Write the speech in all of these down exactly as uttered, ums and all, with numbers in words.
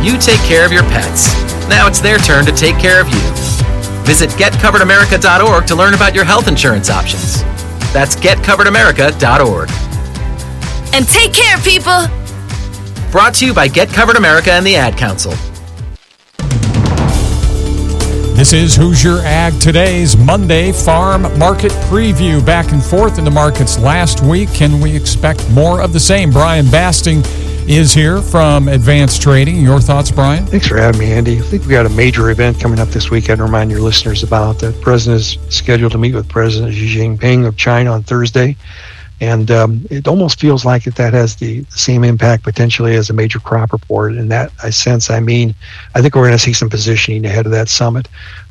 you take care of your pets. Now it's their turn to take care of you. Visit get covered america dot org to learn about your health insurance options. That's get covered america dot org. And take care, people! Brought to you by Get Covered America and the Ad Council. This is Hoosier Ag Today's Monday Farm Market Preview. Back and forth in the markets last week. Can we expect more of the same? Brian Basting is here from Advanced Trading. Your thoughts, Brian? Thanks for having me, Andy. I think we got a major event coming up this week I'd remind your listeners about. The president is scheduled to meet with President Xi Jinping of China on Thursday. And um, it almost feels like that, that has the same impact potentially as a major crop report. In that I sense, I mean, I think we're going to see some positioning ahead of that summit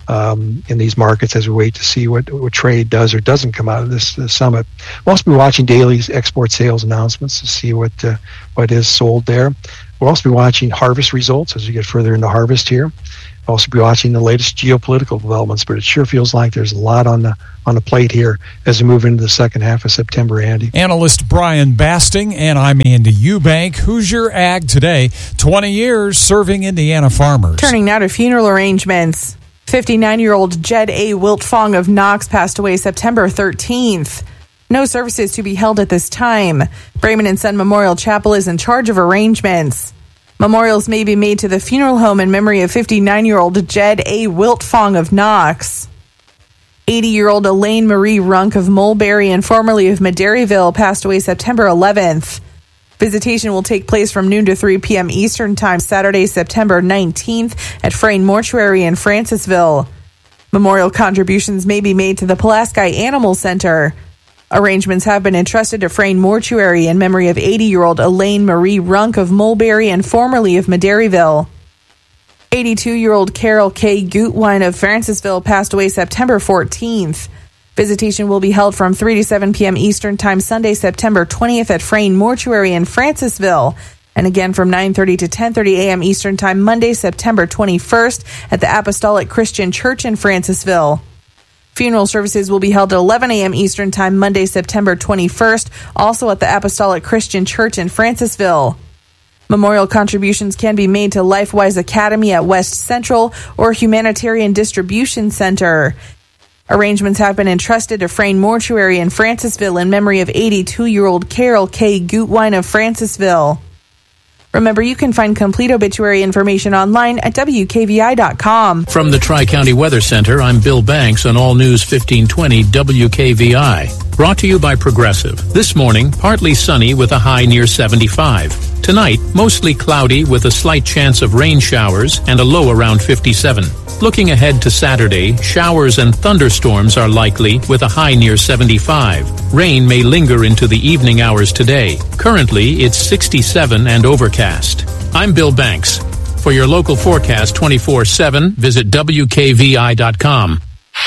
um, in these markets as we wait to see what, what trade does or doesn't come out of this, this summit. We'll also be watching daily export sales announcements to see what uh, what is sold there. We'll also be watching harvest results as we get further into harvest here. We'll also be watching the latest geopolitical developments, but it sure feels like there's a lot on the on the plate here as we move into the second half of September, Andy. Analyst Brian Basting, and I'm Andy Eubank. Hoosier Ag Today, twenty years serving Indiana farmers. Turning now to funeral arrangements. fifty-nine-year-old Jed A. Wiltfong of Knox passed away September thirteenth. No services to be held at this time. Brayman and Son Memorial Chapel is in charge of arrangements. Memorials may be made to the funeral home in memory of fifty-nine-year-old Jed A. Wiltfong of Knox. eighty-year-old Elaine Marie Runk of Mulberry and formerly of Maderryville passed away September eleventh. Visitation will take place from noon to three p.m. Eastern Time, Saturday, September nineteenth at Frayne Mortuary in Francisville. Memorial contributions may be made to the Pulaski Animal Center. Arrangements have been entrusted to Frayne Mortuary in memory of eighty-year-old Elaine Marie Runk of Mulberry and formerly of Maderryville. eighty-two-year-old Carol K. Gutwein of Francisville passed away September fourteenth. Visitation will be held from three to seven p.m. Eastern Time, Sunday, September twentieth at Frayne Mortuary in Francisville, and again from nine thirty to ten thirty a.m. Eastern Time, Monday, September twenty-first at the Apostolic Christian Church in Francisville. Funeral services will be held at eleven a.m. Eastern Time, Monday, September twenty-first, also at the Apostolic Christian Church in Francisville. Memorial contributions can be made to LifeWise Academy at West Central or Humanitarian Distribution Center. Arrangements have been entrusted to Frayne Mortuary in Francisville in memory of eighty-two-year-old Carol K. Gutwein of Francisville. Remember, you can find complete obituary information online at W K V I dot com. From the Tri-County Weather Center, I'm Bill Banks on All News fifteen twenty W K V I. Brought to you by Progressive. This morning, partly sunny with a high near seventy-five. Tonight, mostly cloudy with a slight chance of rain showers and a low around fifty-seven. Looking ahead to Saturday, showers and thunderstorms are likely with a high near seventy-five. Rain may linger into the evening hours today. Currently, it's sixty-seven and overcast. I'm Bill Banks. For your local forecast twenty-four seven, visit W K V I dot com.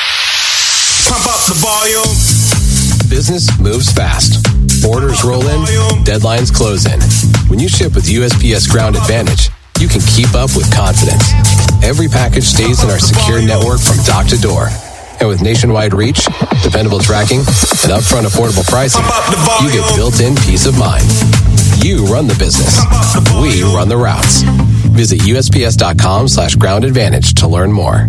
Pump up the volume. Business moves fast. Orders roll in, deadlines close in. When you ship with U S P S Ground Advantage, you can keep up with confidence. Every package stays in our secure network from dock to door. And with nationwide reach, dependable tracking, and upfront affordable pricing, you get built-in peace of mind. You run the business. We run the routes. Visit U S P S dot com slash ground advantage to learn more.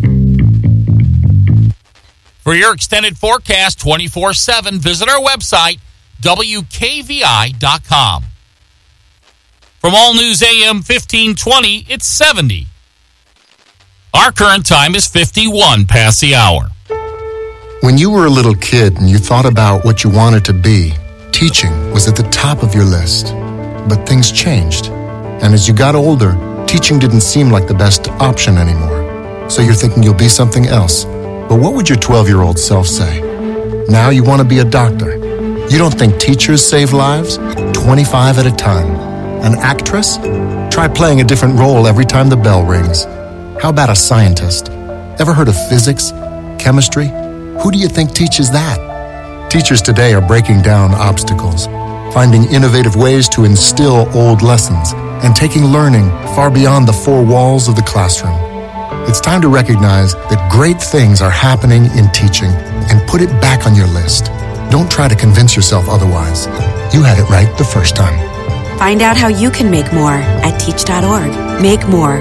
For your extended forecast twenty-four seven, visit our website, W K V I dot com. From All News A M fifteen twenty, it's seventy. Our current time is fifty-one past the hour. When you were a little kid and you thought about what you wanted to be, teaching was at the top of your list. But things changed. And as you got older, teaching didn't seem like the best option anymore. So you're thinking you'll be something else. But what would your twelve-year-old self say? Now you want to be a doctor. You don't think teachers save lives? twenty-five at a time. An actress? Try playing a different role every time the bell rings. How about a scientist? Ever heard of physics? Chemistry? Who do you think teaches that? Teachers today are breaking down obstacles, finding innovative ways to instill old lessons, and taking learning far beyond the four walls of the classroom. It's time to recognize that great things are happening in teaching and put it back on your list. Don't try to convince yourself otherwise. You had it right the first time. Find out how you can make more at teach dot org. Make more.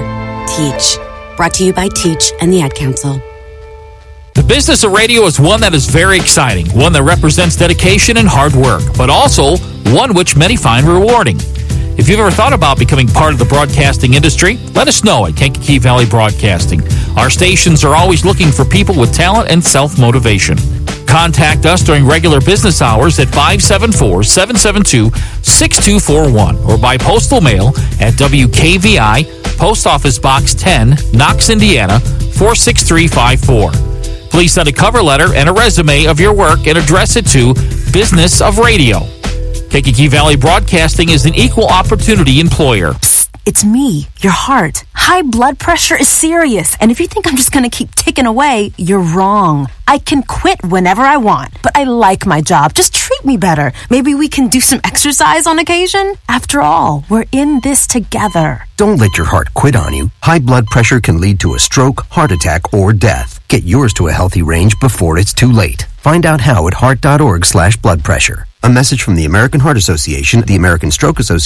Teach. Brought to you by Teach and the Ad Council. The business of radio is one that is very exciting, one that represents dedication and hard work, but also one which many find rewarding. If you've ever thought about becoming part of the broadcasting industry, let us know at Kankakee Valley Broadcasting. Our stations are always looking for people with talent and self-motivation. Contact us during regular business hours at five seven four, seven seven two, six two four one or by postal mail at W K V I, Post Office Box ten, Knox, Indiana, four six three five four. Please send a cover letter and a resume of your work and address it to Business of Radio. Kankakee Valley Broadcasting is an equal opportunity employer. It's me, your heart. High blood pressure is serious, and if you think I'm just going to keep ticking away, you're wrong. I can quit whenever I want, but I like my job. Just treat me better. Maybe we can do some exercise on occasion? After all, we're in this together. Don't let your heart quit on you. High blood pressure can lead to a stroke, heart attack, or death. Get yours to a healthy range before it's too late. Find out how at heart dot org slash blood pressure. A message from the American Heart Association, the American Stroke Association,